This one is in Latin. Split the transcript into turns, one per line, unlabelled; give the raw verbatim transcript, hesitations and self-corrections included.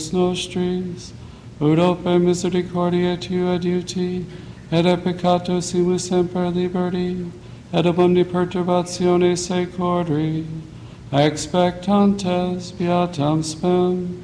nostris, ut ope misericordia tua adiuti, et a peccato simus semper liberti, et ab omni perturbatione secori, expectantes beatam spem,